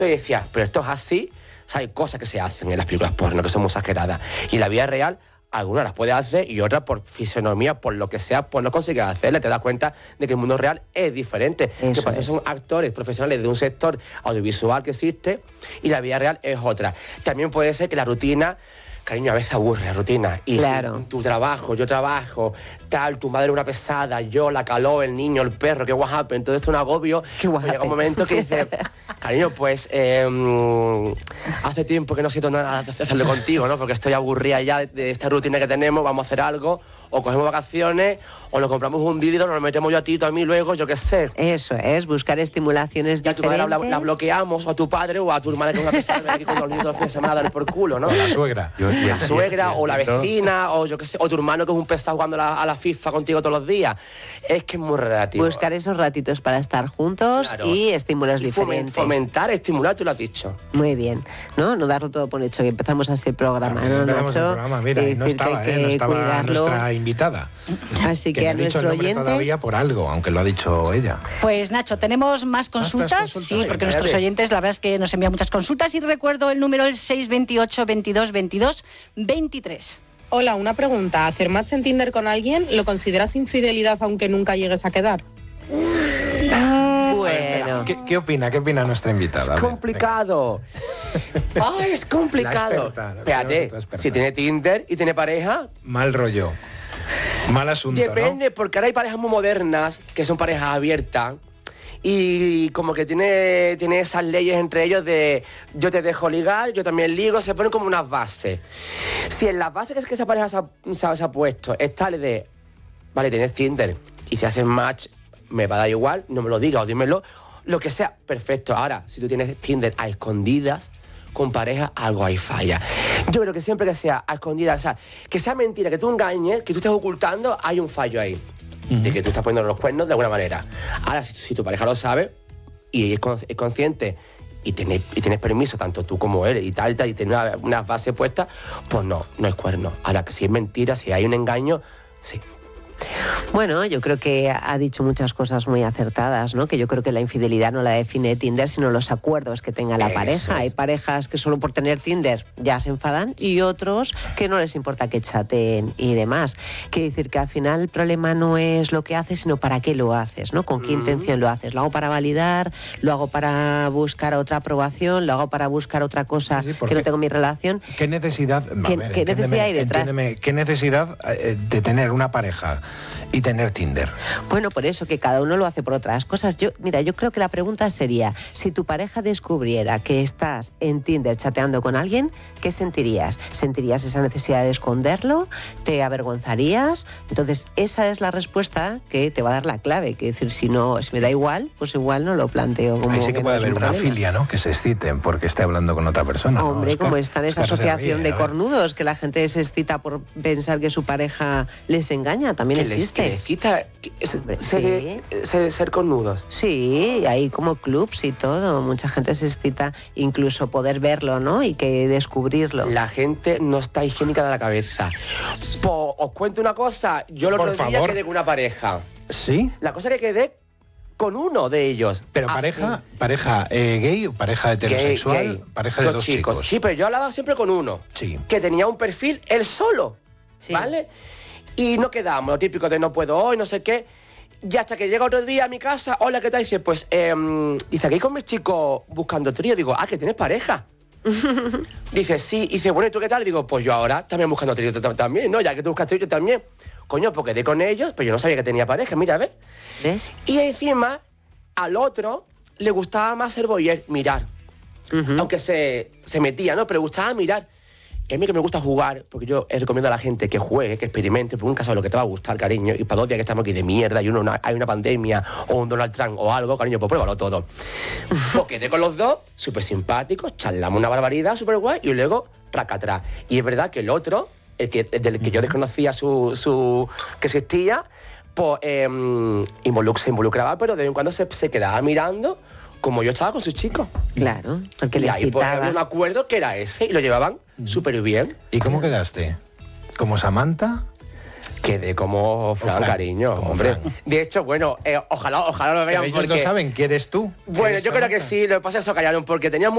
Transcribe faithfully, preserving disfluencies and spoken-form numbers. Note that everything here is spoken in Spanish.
Y decía, pero esto es así. O sea, hay cosas que se hacen en las películas porno que son muy exageradas. Y en la vida real, algunas las puedes hacer y otras por fisonomía, por lo que sea, pues no consigues hacerle. Te das cuenta de que el mundo real es diferente. Eso que para eso son actores profesionales de un sector audiovisual que existe y la vida real es otra. También puede ser que la rutina... Cariño, a veces aburre la rutina. Y claro. si tu trabajo, yo trabajo, tal, tu madre una pesada, yo, la calor, el niño, el perro, qué what happened, todo esto es un agobio. Qué what pues llega un momento que dices, cariño, pues eh, hace tiempo que no siento nada de hacerlo contigo, ¿no? Porque estoy aburrida ya de, de esta rutina que tenemos, vamos a hacer algo, o cogemos vacaciones, o nos compramos un dildo, nos lo metemos yo a ti, tú a mí luego, yo qué sé. Eso es, buscar estimulaciones y a diferentes. tu madre la, la bloqueamos, o a tu padre, o a tu hermana que es una pesada, aquí con los niños los fines de semana a darle por culo, ¿no? O la suegra. Yo, la suegra, o la vecina, o yo qué sé, o tu hermano que es un pesado jugando a la, a la FIFA contigo todos los días. Es que es muy relativo. Buscar esos ratitos para estar juntos, claro. Y estímulos y diferentes. Fomentar, estimular, tú lo has dicho. Muy bien, ¿no? No darlo todo por hecho, que empezamos así el programa, claro, ¿no, empezamos Nacho? el programa, mira, y no estaba, que eh, no estaba cuidarlo. Nuestra invitada. Así que, que a nuestro oyente... todavía por algo, aunque lo ha dicho ella. Pues Nacho, tenemos más consultas, ¿Más consultas? sí, porque Venga, nuestros dale. oyentes, la verdad es que nos envían muchas consultas y recuerdo el número el seis veintiocho veintidós veintidós veintitrés. Hola, una pregunta. ¿Hacer match en Tinder con alguien lo consideras infidelidad aunque nunca llegues a quedar? Bueno. ¿Qué, ¿Qué opina? ¿Qué opina nuestra invitada? Es complicado. ¡Ay, es complicado! Experta, Espérate, si tiene Tinder y tiene pareja... Mal rollo. Mal asunto, Depende, ¿no? porque ahora hay parejas muy modernas, que son parejas abiertas, y como que tiene, tiene esas leyes entre ellos de yo te dejo ligar, yo también ligo, se ponen como unas bases. Si en las bases que, es que esa pareja se ha, se ha, se ha puesto es tal de, vale, tienes Tinder, y si haces match, me va a dar igual, no me lo digas o dímelo, lo que sea, perfecto. Ahora, si tú tienes Tinder a escondidas, con pareja, algo ahí falla. Yo creo que siempre que sea a escondidas, o sea, que sea mentira, que tú engañes, que tú estés ocultando, hay un fallo ahí. Uh-huh. De que tú estás poniendo los cuernos de alguna manera. Ahora, si, si tu pareja lo sabe y es, es consciente y tienes, y tienes permiso, tanto tú como él, y tal, y tal, y tienes una, unas bases puestas, pues no, no es cuerno. Ahora, que si es mentira, si hay un engaño, sí. Bueno, yo creo que ha dicho muchas cosas muy acertadas, ¿no? Que yo creo que la infidelidad no la define Tinder, sino los acuerdos que tenga la Eso pareja. es. Hay parejas que solo por tener Tinder ya se enfadan y otros que no les importa que chateen y demás. Quiere decir que al final el problema no es lo que haces, sino para qué lo haces, ¿no? Con qué mm. intención lo haces. ¿Lo hago para validar? ¿Lo hago para buscar otra aprobación? ¿Lo hago para buscar otra cosa sí, que no tengo en mi relación? ¿Qué necesidad, ¿Qué, a ver, ¿qué necesidad hay detrás? Entiéndeme, ¿qué necesidad eh, de tener una pareja y tener Tinder? Bueno, por eso, que cada uno lo hace por otras cosas. Yo, mira, yo creo que la pregunta sería, si tu pareja descubriera que estás en Tinder chateando con alguien, ¿qué sentirías? ¿Sentirías esa necesidad de esconderlo? ¿Te avergonzarías? Entonces, esa es la respuesta que te va a dar la clave. Que decir, si no, si me da igual, pues igual no lo planteo como... Ahí sí que, que puede no haber una problema. filia, ¿no? Que se exciten porque esté hablando con otra persona. Hombre, ¿no? como Oscar, está en esa Oscar asociación ríe, de cornudos, que la gente se excita por pensar que su pareja les engaña, también que existe. Les, que les excita es, Hombre, ser, sí. ser, ser cornudos. Sí, hay como clubs y todo. Mucha gente se excita incluso poder verlo, ¿no? Y que descubrirlo. La gente no está higiénica de la cabeza. Pues os cuento una cosa. Yo el Por otro día favor. quedé con una pareja. ¿Sí? La cosa que quedé con uno de ellos. Pero Ah, pareja, pareja eh, gay, pareja heterosexual, gay, gay. pareja de dos, dos chicos. chicos. Sí, pero yo hablaba siempre con uno. Sí. Que tenía un perfil él solo. Sí. ¿Vale? Y no quedamos, lo típico de no puedo hoy, no sé qué. Y hasta que llega otro día a mi casa, hola, ¿qué tal? Dice, pues, eh, dice, aquí con mis chicos buscando trío. Digo, ah, que tienes pareja. Dice, sí. Dice, bueno, ¿y tú qué tal? Digo, pues yo ahora también buscando trío también, ¿no? Ya que tú buscas trío, yo también. Coño, pues quedé con ellos, pero yo no sabía que tenía pareja, mira, ¿ves? ¿Ves? Y encima, al otro le gustaba más ser voyeur, mirar. Uh-huh. Aunque se, se metía, ¿no? Pero le gustaba mirar. Y a mí que me gusta jugar, porque yo recomiendo a la gente que juegue, que experimente, porque nunca sabes lo que te va a gustar, cariño. Y para dos días que estamos aquí de mierda y uno, una, hay una pandemia o un Donald Trump o algo, cariño, pues pruébalo todo. Pues quedé con los dos, súper simpáticos, charlamos una barbaridad, súper guay, y luego, raca atrás. Y es verdad que el otro, el que, el del que yo desconocía su, su que existía, pues eh, involuc- se involucraba, pero de vez en cuando se, se quedaba mirando como yo estaba con sus chicos. Claro, porque y les ahí pues, quitaba. había un acuerdo que era ese, y lo llevaban súper bien. ¿Y cómo quedaste? ¿Como Samantha? Quedé como Fran, Fran, cariño, como hombre. Fran. De hecho, bueno, eh, ojalá, ojalá lo vean. Pero ellos porque... no saben que eres tú. Bueno, ¿Eres yo creo que Samantha? sí, lo que pasa es que se callaron porque tenía